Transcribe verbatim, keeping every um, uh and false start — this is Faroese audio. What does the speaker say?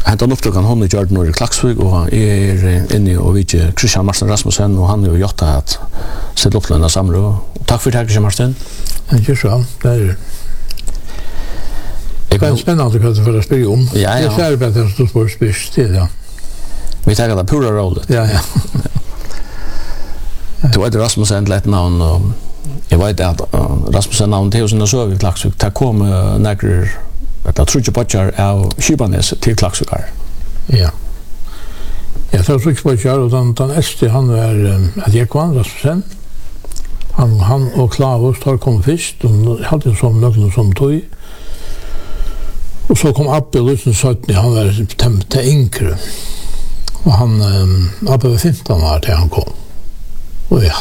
Hentan upptøkken hon i Jordan og i Klaksvik, og jeg er inne og vidtje Christian Marsten Rasmussen, og han er jo gjort at sett opplønna samru. Takk for det, Christian Marsten. Ikke så, det er det er spennende hva du får spørre om. Ja, ja. Det er bedre at du får spørre til, ja. Vi tar det pura rollet. Ja, ja. Du vet Rasmussen til et navn, og jeg vet at Rasmussen navn til hos søv i Klaksvik, det kom nekker at jeg tror ikke bodjar av Kibanes til Klaksvikar. Ja. Ja, det tror ikke bodjar, og den, den eldste han er at Jekvann, Rasmussen. Han, han og Klavus tar kom først, og hadde en sånn nøkken som tog. Og så kom Abbe Lutzen sytten, han var til yngre. Og han, um, Abbe var femton år til han kom. Og jeg